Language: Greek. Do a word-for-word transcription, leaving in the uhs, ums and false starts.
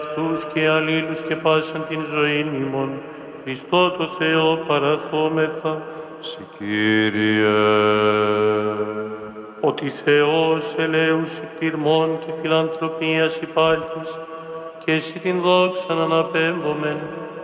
αυτούς και αλλήλους και πάσαν την ζωήν ημών, Χριστό το Θεό παραθόμεθα. Συ Κύριε. Ότι Θεός ελέους εκτιρμών και φιλανθρωπίας υπάρχεις, και εσύ την δόξαν αναπέμπομεν,